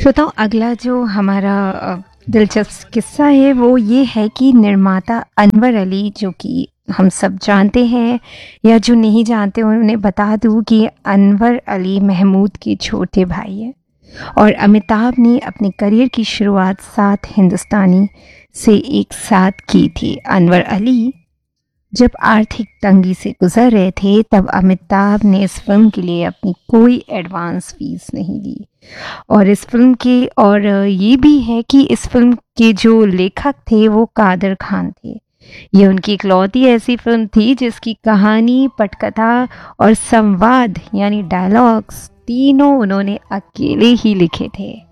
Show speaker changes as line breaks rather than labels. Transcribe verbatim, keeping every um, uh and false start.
श्रोताओ, अगला जो हमारा अ, दिलचस्प किस्सा है वो ये है कि निर्माता अनवर अली, जो कि हम सब जानते हैं या जो नहीं जानते उन्हें बता दूँ कि अनवर अली महमूद के छोटे भाई हैं और अमिताभ ने अपने करियर की शुरुआत सात हिंदुस्तानी से एक साथ की थी। अनवर अली जब आर्थिक तंगी से गुजर रहे थे तब अमिताभ ने इस फिल्म के लिए अपनी कोई एडवांस फीस नहीं ली। और इस फिल्म के और ये भी है कि इस फिल्म के जो लेखक थे वो कादर खान थे। ये उनकी इकलौती ऐसी फिल्म थी जिसकी कहानी, पटकथा और संवाद यानी डायलॉग्स तीनों उन्होंने अकेले ही लिखे थे।